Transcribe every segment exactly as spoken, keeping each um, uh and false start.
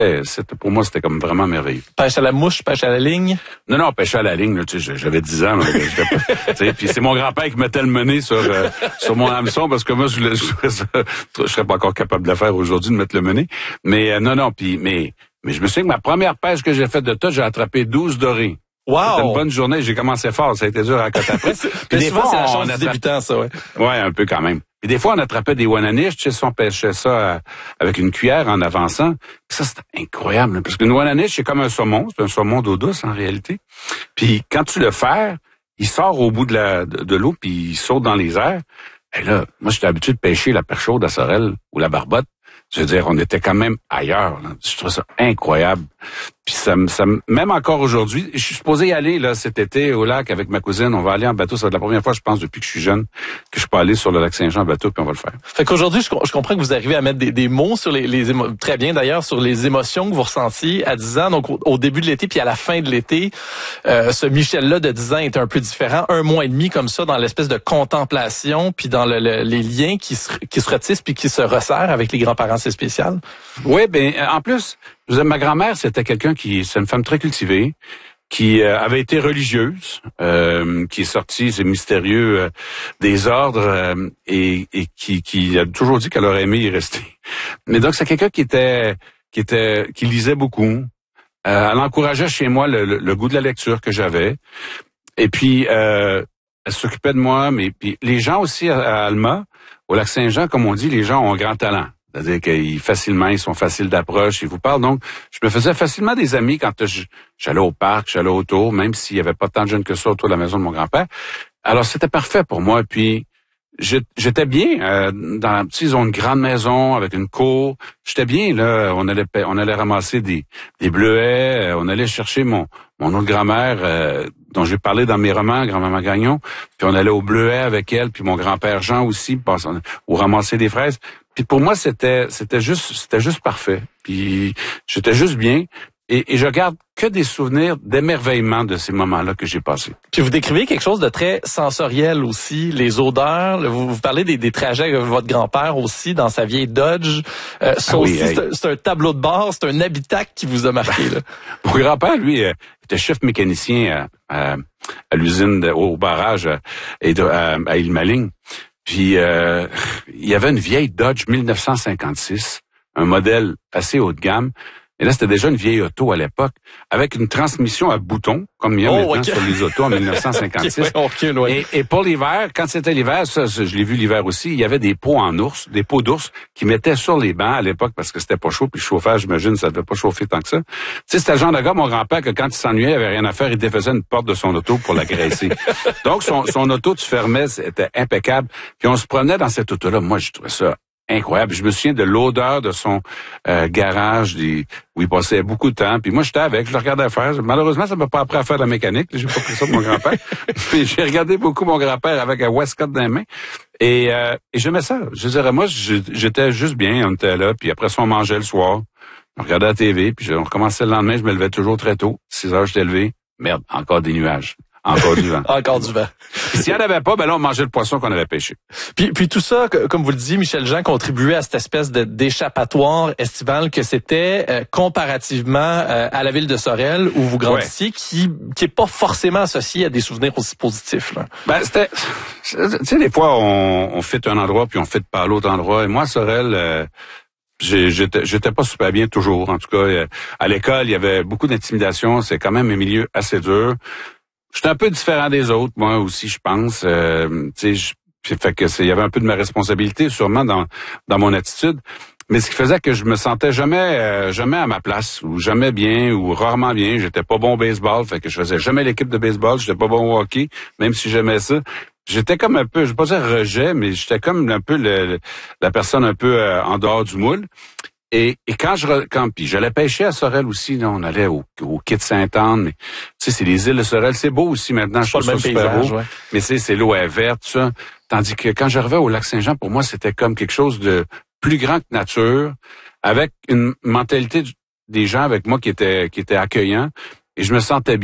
c'était pour moi, c'était comme vraiment merveilleux. Pêche à la mouche, pêche à la ligne? Non, non, pêche à la ligne, là, tu sais, j'avais dix ans, là, tu sais, puis c'est mon grand-père qui mettait le mené sur euh, sur mon hameçon, parce que moi, je, je, je, je serais pas encore capable de le faire aujourd'hui, de mettre le mené. Mais euh, non, non, puis mais mais je me souviens que ma première pêche que j'ai faite de tout, j'ai attrapé douze dorés. Wow! C'était une bonne journée, j'ai commencé fort, ça a été dur à côté après. Puis des fois, c'est la chance du débutant, ça, ouais. Ouais, un peu quand même. Et des fois, on attrapait des wananiches, tu sais, on pêchait ça euh, avec une cuillère en avançant. Puis ça, c'était incroyable, là, parce qu'une wananiche, c'est comme un saumon, c'est un saumon d'eau douce en réalité. Puis quand tu le fais, il sort au bout de la de, de l'eau, puis il saute dans les airs. Et là, moi, j'étais habitué de pêcher la perche chaude à Sorel ou la barbotte. Je veux dire, on était quand même ailleurs, là. Je trouve ça incroyable. Puis ça, ça, même encore aujourd'hui, je suis supposé y aller là cet été au lac avec ma cousine. On va aller en bateau. Ça va être la première fois, je pense, depuis que je suis jeune, que je peux aller sur le lac Saint-Jean en bateau, puis on va le faire. Fait qu'aujourd'hui, je, je comprends que vous arrivez à mettre des, des mots sur les, les émo- très bien d'ailleurs, sur les émotions que vous ressentiez à dix ans. Donc au, au début de l'été, puis à la fin de l'été, euh, ce Michel-là de dix ans était un peu différent. Un mois et demi comme ça, dans l'espèce de contemplation, puis dans le, le, les liens qui se, qui se retissent puis qui se resserrent avec les grands-parents, c'est spécial. Oui, ben en plus, je veux dire, ma grand-mère, c'était quelqu'un qui, c'est une femme très cultivée, qui euh, avait été religieuse, euh, qui est sortie, c'est mystérieux, euh, des ordres, euh, et, et qui, qui a toujours dit qu'elle aurait aimé y rester. Mais donc, c'est quelqu'un qui était, qui était, qui lisait beaucoup. Euh, elle encourageait chez moi le, le, le goût de la lecture que j'avais. Et puis, euh, elle s'occupait de moi, mais puis les gens aussi à, à Alma, au lac Saint-Jean, comme on dit, les gens ont un grand talent. C'est-à-dire qu'ils facilement, ils sont faciles d'approche, ils vous parlent. Donc, je me faisais facilement des amis quand je, j'allais au parc, j'allais autour, même s'il y avait pas tant de jeunes que ça autour de la maison de mon grand-père. Alors, c'était parfait pour moi. Puis, j'étais bien euh, dans, tu sais, ils ont une grande maison avec une cour. J'étais bien là. On allait, on allait ramasser des, des bleuets. On allait chercher mon, mon autre grand-mère euh, dont j'ai parlé dans mes romans, grand-maman Gagnon. Puis on allait au bleuet avec elle. Puis mon grand-père Jean aussi, ou ramasser des fraises. Puis pour moi, c'était c'était juste c'était juste parfait. Puis j'étais juste bien. Et, et je garde que des souvenirs d'émerveillement de ces moments-là que j'ai passés. Puis vous décrivez quelque chose de très sensoriel aussi, les odeurs. Vous, vous parlez des, des trajets avec votre grand-père aussi dans sa vieille Dodge. Euh, ça ah oui, aussi, hey. c'est, un, c'est un tableau de bord, c'est un habitacle qui vous a marqué. Là. Mon grand-père, lui, euh, était chef mécanicien à, à, à l'usine, de, au barrage à, à, à Île-Maligne. Puis euh, il y avait une vieille Dodge dix-neuf cent cinquante-six, un modèle assez haut de gamme. Et là, c'était déjà une vieille auto à l'époque, avec une transmission à boutons, comme il y a oh, maintenant okay. sur les autos en dix-neuf cent cinquante-six. okay, ouais. et, et pour l'hiver, quand c'était l'hiver, ça, je l'ai vu l'hiver aussi, il y avait des pots en ours, des pots d'ours qui mettaient sur les bancs à l'époque parce que c'était pas chaud, puis le chauffage, j'imagine, ça devait pas chauffer tant que ça. Tu sais, c'était le genre de gars, mon grand-père, que quand il s'ennuyait, il avait rien à faire, il défaisait une porte de son auto pour l'agresser. Donc, son, son auto, tu fermais, c'était impeccable. Puis on se promenait dans cette auto-là. Moi, je trouvais ça incroyable. Je me souviens de l'odeur de son euh, garage des, où il passait beaucoup de temps. Puis moi, j'étais avec, je le regardais faire. Malheureusement, ça m'a pas appris à faire de la mécanique. J'ai pas pris ça de mon grand-père. Puis j'ai regardé beaucoup mon grand-père avec un Westcott dans les mains. Et, euh, et j'aimais ça. Je dirais, moi, j'étais juste bien. On était là. Puis après ça, on mangeait le soir. On regardait la T V. Puis on recommençait le lendemain. Je me levais toujours très tôt. six heures, j'étais levé. Merde, encore des nuages. Encore du vent. Encore du vent. S'il n'y en avait pas, ben là, on mangeait le poisson qu'on avait pêché. Puis, puis tout ça, comme vous le disiez, Michel Jean contribuait à cette espèce de d'échappatoire estival que c'était euh, comparativement euh, à la ville de Sorel où vous grandissiez, ouais. qui qui est pas forcément associé à des souvenirs aussi positifs. Là. Ben c'était, tu sais, des fois on, on fait un endroit puis on fait pas l'autre endroit. Et moi, Sorel. Euh, J'étais, j'étais pas super bien toujours. En tout cas, à l'école, il y avait beaucoup d'intimidation. C'est quand même un milieu assez dur. J'étais un peu différent des autres, moi aussi, je pense. Euh, tu sais, fait que c'est, il y avait un peu de ma responsabilité, sûrement dans dans mon attitude. Mais ce qui faisait que je me sentais jamais euh, jamais à ma place, ou jamais bien, ou rarement bien. J'étais pas bon au baseball, fait que je faisais jamais l'équipe de baseball. J'étais pas bon au hockey, même si j'aimais ça. J'étais comme un peu, je vais pas dire rejet, mais j'étais comme un peu le, le, la personne un peu euh, en dehors du moule. Et, et quand je quand puis j'allais pêcher à Sorel aussi, là, on allait au, au quai de Sainte-Anne, mais tu sais, c'est les îles de Sorel, c'est beau aussi maintenant, je trouve ça super paysage, beau. Ouais. Mais c'est c'est l'eau est verte, ça. Tandis que quand j'arrivais au lac Saint-Jean, pour moi, c'était comme quelque chose de plus grand que nature, avec une mentalité des gens avec moi qui était qui était accueillant, et je me sentais bien.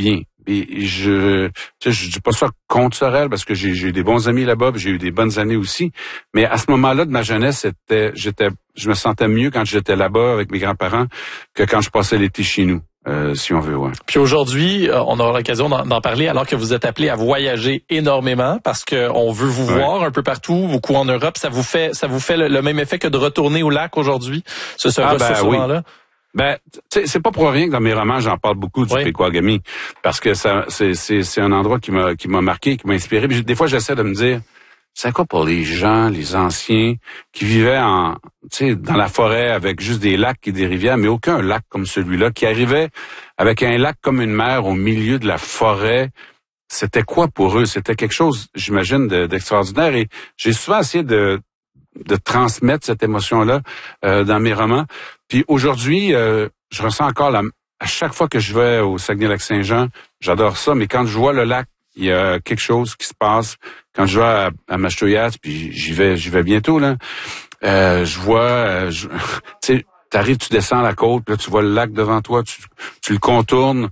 et je, tu sais, je dis pas ça contre Sorel parce que j'ai, j'ai eu des bons amis là-bas, j'ai eu des bonnes années aussi. Mais à ce moment-là de ma jeunesse, c'était, j'étais, je me sentais mieux quand j'étais là-bas avec mes grands-parents que quand je passais l'été chez nous. Euh, si on veut, ouais. Puis aujourd'hui, euh, on aura l'occasion d'en, d'en parler alors que vous êtes appelé à voyager énormément parce que on veut vous ouais. voir un peu partout, beaucoup en Europe. Ça vous fait, ça vous fait le, le même effet que de retourner au lac aujourd'hui, ce, ce ah, ben, ressourcement-là? Oui. Ben, c'est pas pour rien que dans mes romans, j'en parle beaucoup du oui. Pequawagami, parce que ça, c'est, c'est, c'est un endroit qui m'a, qui m'a marqué, qui m'a inspiré. Puis, des fois, j'essaie de me dire, c'est quoi pour les gens, les anciens, qui vivaient en, tu sais, dans la forêt avec juste des lacs et des rivières, mais aucun lac comme celui-là, qui arrivait avec un lac comme une mer au milieu de la forêt. C'était quoi pour eux? C'était quelque chose, j'imagine, de, d'extraordinaire. Et j'ai souvent essayé de, de transmettre cette émotion-là euh, dans mes romans. Puis aujourd'hui, euh, je ressens encore la, à chaque fois que je vais au Saguenay-Lac-Saint-Jean, j'adore ça, mais quand je vois le lac, il y a quelque chose qui se passe. Quand je vais à, à Machetoyas, puis j'y vais, j'y vais bientôt là. Euh, je vois, euh, je, tu sais, t'arrives, tu descends la côte, là, tu vois le lac devant toi, tu, tu le contournes.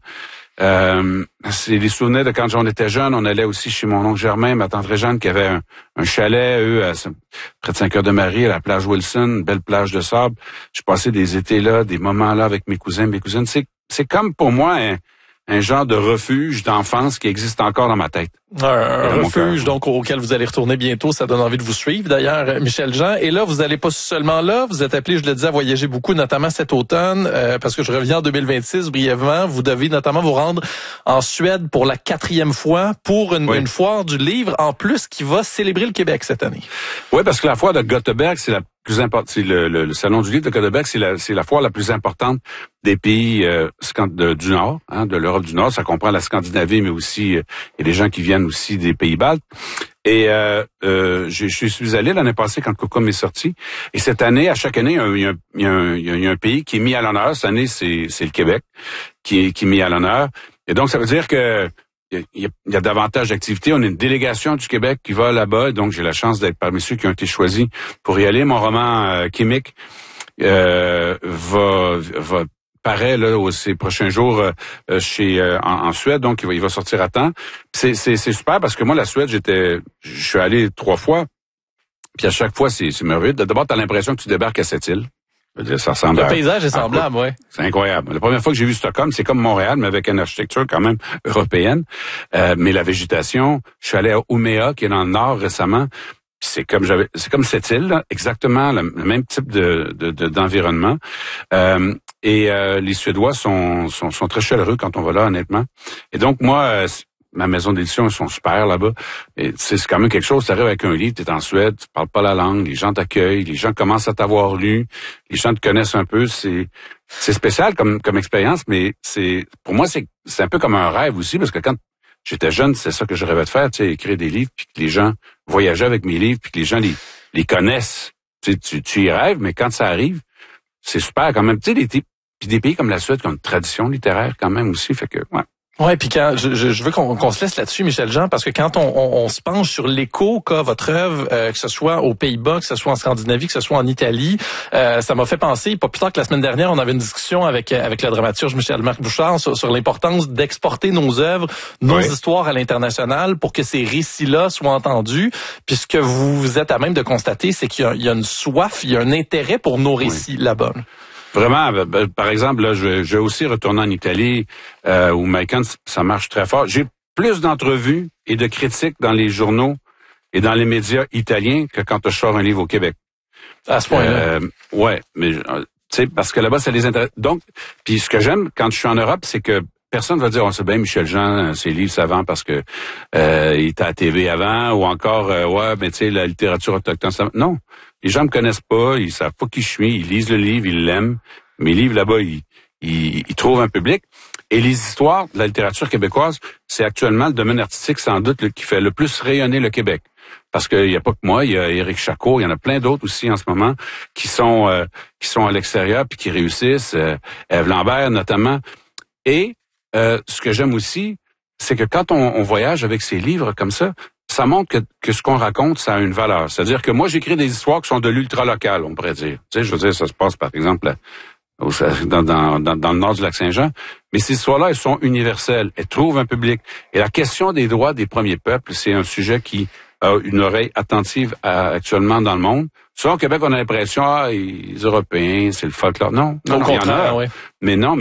Euh, c'est les souvenirs de quand on était jeune. On allait aussi chez mon oncle Germain, ma tante Réjeanne, qui avait un, un chalet, eux, à, près de Saint-Cœur-de-Marie, à la plage Wilson, une belle plage de sable. J'ai passé des étés là, des moments là avec mes cousins, mes cousines. C'est, c'est comme pour moi un, un genre de refuge d'enfance qui existe encore dans ma tête. Un, un refuge donc auquel vous allez retourner bientôt, ça donne envie de vous suivre d'ailleurs, Michel Jean. Et là, vous allez pas seulement là, vous êtes appelé, je le disais, à voyager beaucoup, notamment cet automne, euh, parce que je reviens en deux mille vingt-six brièvement. Vous devez notamment vous rendre en Suède pour la quatrième fois pour une, oui. une foire du livre, en plus qui va célébrer le Québec cette année. Oui, parce que la foire de Göteborg, c'est la plus importante, c'est le, le, le salon du livre de Göteborg, c'est la, c'est la foire la plus importante des pays euh, de, du Nord, hein, de l'Europe du Nord. Ça comprend la Scandinavie, mais aussi euh, il y a des gens qui viennent aussi des pays baltes. Et euh, euh, je, je suis allé l'année passée quand Cocom est sorti. Et cette année, à chaque année, il y a, il y a, un, il y a, un, il y a un pays qui est mis à l'honneur. Cette année, c'est, c'est le Québec qui est, qui est mis à l'honneur. Et donc, ça veut dire que il y a, il y a davantage d'activités. On est une délégation du Québec qui va là-bas. Donc, j'ai la chance d'être parmi ceux qui ont été choisis pour y aller. Mon roman euh, Chimique euh, va, va paraît là au, ces prochains jours euh, chez euh, en, en Suède, donc il va, il va sortir à temps. C'est, c'est, c'est super parce que moi la Suède, j'étais, je suis allé trois fois, puis à chaque fois c'est, c'est merveilleux. D'abord, t'as l'impression que tu débarques à cette île. Je veux dire, ça ressemble. Le à, paysage est semblable, ouais. C'est incroyable. La première fois que j'ai vu Stockholm, c'est comme Montréal, mais avec une architecture quand même européenne. Euh, mais la végétation, je suis allé à Umeå, qui est dans le nord récemment. Puis c'est comme j'avais, c'est comme cette île, là, exactement le, le même type de, de, de d'environnement. Euh, et euh, les Suédois sont, sont sont très chaleureux quand on va là, honnêtement. Et donc moi, euh, ma maison d'édition, ils sont super là-bas. Et c'est, c'est quand même quelque chose. Tu arrives avec un livre, tu es en Suède, tu parles pas la langue, les gens t'accueillent, les gens commencent à t'avoir lu, les gens te connaissent un peu. C'est c'est spécial comme comme expérience, mais c'est pour moi c'est c'est un peu comme un rêve aussi parce que quand j'étais jeune, c'est ça que je rêvais de faire, tu sais, écrire des livres, puis que les gens voyageaient avec mes livres, puis que les gens les, les connaissent. Tu sais, tu, tu y rêves, mais quand ça arrive, c'est super quand même. Tu sais, des, puis des pays comme la Suède qui ont une tradition littéraire quand même aussi, fait que, ouais. Ouais, puis quand je, je, je veux qu'on, qu'on se laisse là-dessus, Michel Jean, parce que quand on, on, on se penche sur l'écho qu'a votre œuvre, euh, que ce soit aux Pays-Bas, que ce soit en Scandinavie, que ce soit en Italie, euh, ça m'a fait penser. Pas plus tard que la semaine dernière, on avait une discussion avec avec le dramaturge Michel-Marc Bouchard sur, sur l'importance d'exporter nos œuvres, nos oui. histoires à l'international pour que ces récits-là soient entendus. Puis ce que vous êtes à même de constater, c'est qu'il y a, il y a une soif, il y a un intérêt pour nos récits oui. là-bas. Vraiment, par exemple, là, je, je vais aussi retourner en Italie, euh, où Macon, ça marche très fort. J'ai plus d'entrevues et de critiques dans les journaux et dans les médias italiens que quand je sors un livre au Québec. À ce point-là. Euh, ouais, mais tu sais, parce que là-bas, ça les intéresse. Donc, puis ce que j'aime quand je suis en Europe, c'est que personne va dire, on sait bien Michel Jean, ses livres savants parce que euh, il était à la T V avant, ou encore, euh, ouais, mais tu sais, la littérature autochtone, ça... non. Les gens me connaissent pas, ils savent pas qui je suis, ils lisent le livre, ils l'aiment. Mes livres là-bas, ils, ils, ils trouvent un public. Et les histoires de la littérature québécoise, c'est actuellement le domaine artistique sans doute le, qui fait le plus rayonner le Québec. Parce qu'il y a pas que moi, il y a Éric Chacot, il y en a plein d'autres aussi en ce moment qui sont euh, qui sont à l'extérieur puis qui réussissent. Euh, Ève Lambert notamment. Et euh, ce que j'aime aussi, c'est que quand on, on voyage avec ces livres comme ça, ça montre que, que ce qu'on raconte, ça a une valeur. C'est-à-dire que moi, j'écris des histoires qui sont de l'ultra-local, on pourrait dire. Tu sais, je veux dire, ça se passe, par exemple, à, dans, dans, dans, dans le nord du Lac-Saint-Jean. Mais ces histoires-là, elles sont universelles. Elles trouvent un public. Et la question des droits des premiers peuples, c'est un sujet qui a une oreille attentive à, actuellement dans le monde. Souvent, au Québec, on a l'impression, ah, les Européens, c'est le folklore. Non, non, Au non, il y en a. Ouais. Mais non,